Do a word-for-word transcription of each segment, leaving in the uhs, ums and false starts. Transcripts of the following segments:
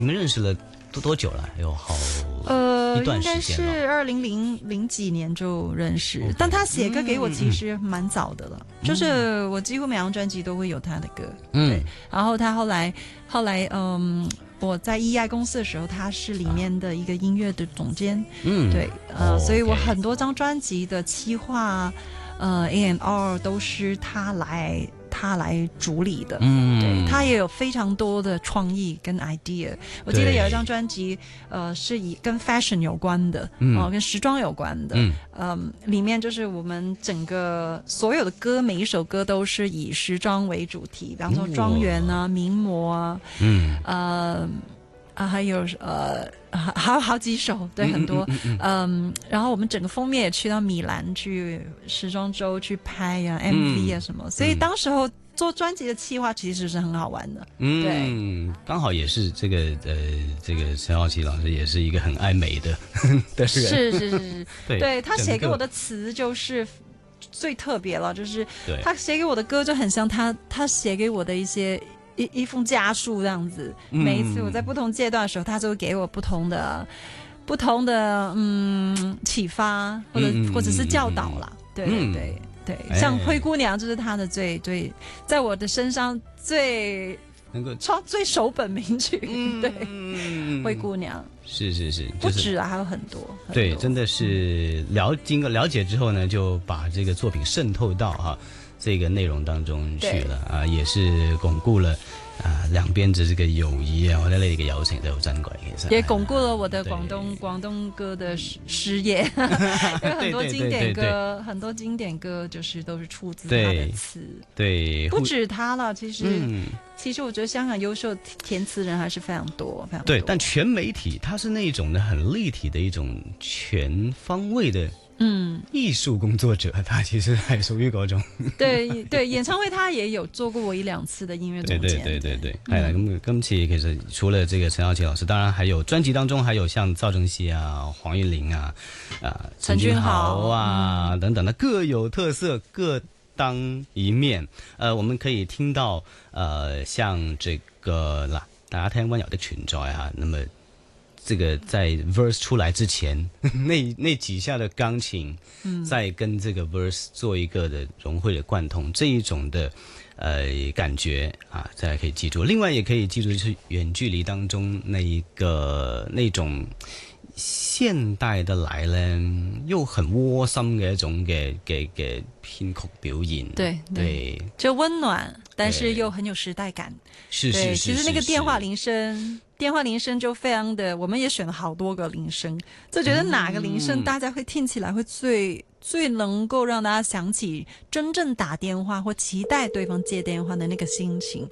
你们认识了多多久了？有好呃， 一段时间了， 应该是二零零零几年就认识， Okay. 但他写歌给我其实蛮早的了，嗯、就是我几乎每张专辑都会有他的歌，嗯，对。然后他后来后来嗯，我在 E I 公司的时候，他是里面的一个音乐的总监，嗯，对，呃， oh, okay. 所以我很多张专辑的企划，呃 A and R 都是他来。他来主理的，嗯，对，他也有非常多的创意跟 idea。我记得有一张专辑，呃，是以跟 fashion 有关的，嗯、呃，跟时装有关的，嗯、呃，里面就是我们整个所有的歌，每一首歌都是以时装为主题，比方说庄园啊、名模啊，嗯，呃。啊，还有呃，还有好几首，对，很多，嗯, 嗯, 嗯, 嗯，然后我们整个封面也去到米兰去时装周去拍呀、啊、M V 啊什么，嗯、所以当时候做专辑的企划其实是很好玩的，嗯，对， 刚好也是这个呃，这个陈浩琪老师也是一个很爱美的的人， 是是是是，对, 对他写给我的词就是最特别了，就是他写给我的歌就很像他他写给我的一些。一, 一封家书这样子，每一次我在不同阶段的时候，他就会给我不同的、不同的嗯启发，或者、嗯、或者是教导啦。嗯、对对对对，嗯、像灰姑娘就是他的最最，在我的身上最能够唱最首本名曲。嗯、对，嗯、灰姑娘是是是， 不止啊，还有很多。很多对，真的是了经过了解之后呢，就把这个作品渗透到哈。这个内容当中去了啊，也是巩固了啊兩邊嘅這個友誼啊，我覺得呢個友情都好珍貴，其實也鞏固了我的廣東廣東歌的事業，因為很多經典歌，很多經典歌就是都是出自他的詞， 對， 不止他了，其實、嗯、其實我覺得香港優秀填詞人還是非常多，非常多。 對，但全媒體它是那種的很立體的一種全方位的。嗯，藝術工作者，他其實係屬於嗰種。 對對，演唱會他也有做過我一兩次的音樂總監。 對對對對對，係啦。咁今次其實除了這個陳浩琪老師，當然還有專輯當中還有像趙正熙啊、黃韻玲啊、啊陳君豪啊、嗯、等等的，各有特色，各當一面。呃，我們可以聽到呃，像這個啦，大家聽溫柔的存在啊，那麼。這個在 verse 出來之前，那那幾下的鋼琴，嗯，再跟這個 verse 做一個的融會的貫通，這一種的呃感覺啊，大家可以記住。另外也可以記住，就是遠距離當中那一個那種現代的來呢，又很窩心嘅一種嘅嘅嘅編曲表現。 對 對, 對，就溫暖，但是又很有時代感。 是是是， 其實那個電話鈴聲。電話鈴聲就非常的，我們也選了好多個鈴聲，就覺得哪個鈴聲大家會聽起來會最、嗯、最能夠讓大家想起真正打電話或期待對方接電話的那個心情。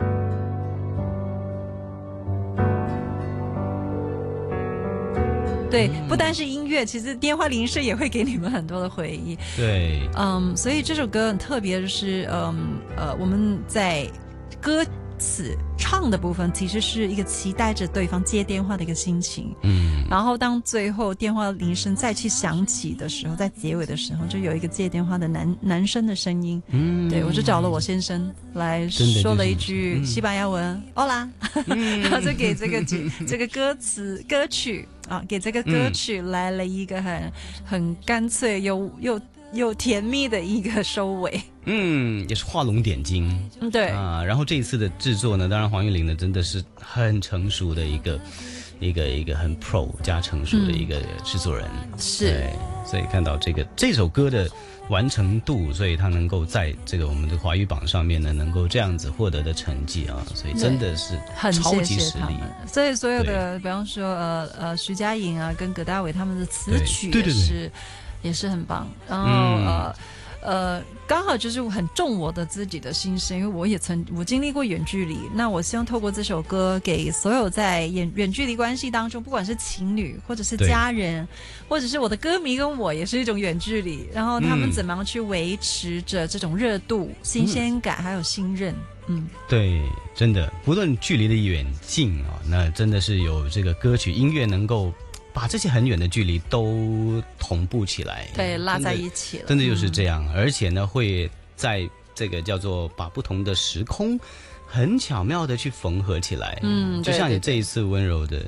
對，不單是音樂，其實電話鈴聲也會給你們很多的回憶。 對， 嗯，所以這首歌很特別，就是嗯呃我們在歌詞唱的部分其實是一個期待着對方接電話的一個心情，嗯，然後當最後電話鈴聲再去響起的時候，在結尾的時候就有一個接電話的男男生的聲音，嗯，對，我就找了我先生來說了一句西班牙文 Hola，然後就給這個這個歌詞歌曲啊，給這個歌曲來了一個很很乾脆又又又甜蜜的一個收尾。 嗯，也是畫龍點睛。 嗯，對啊。然後這一次的製作呢，當然黃韻玲呢真的是很成熟的一個一個一個很 pro 加成熟的一個製作人。 嗯、是， 所以看到這個這首歌的完成度，所以他能夠在這個我們的華語榜上面呢，能夠這樣子獲得的成績啊，所以真的是超級實力。 所以所有的，比方說呃呃徐佳瑩啊，跟葛大為他們的詞曲也是對對對也是很棒。然後、嗯、呃。呃，剛好就是很重我的自己的心聲，因為我也曾我經歷過遠距離，那我希望透過這首歌，給所有在遠遠距離關係當中，不管是情侶或者是家人，或者是我的歌迷跟我，也是一種遠距離，然後他們怎麼樣去維持着這種熱度、嗯、新鮮感，還有信任。嗯， 對，真的，不論距離的遠近啊，那真的是有這個歌曲音樂能夠把這些很遠的距離都同步起來， 對，拉在一起了， 真的就是這樣。嗯、而且呢，會在這個叫做把不同的時空很巧妙的去缝合起来。 嗯， 就像你这一次温柔的